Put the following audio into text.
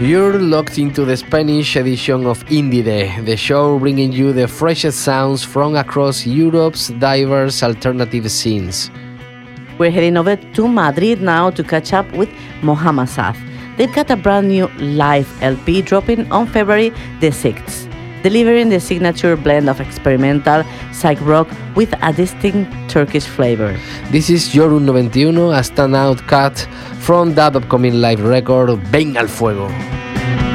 You're locked into the Spanish edition of Indie Day, the show bringing you the freshest sounds from across Europe's diverse alternative scenes. We're heading over to Madrid now to catch up with Mohammed Saad. They've got a brand new live LP dropping on February the 6th, delivering the signature blend of experimental psych rock with a distinct Turkish flavor. This is Yorun 91, a standout cut from that upcoming live record, Venga al Fuego.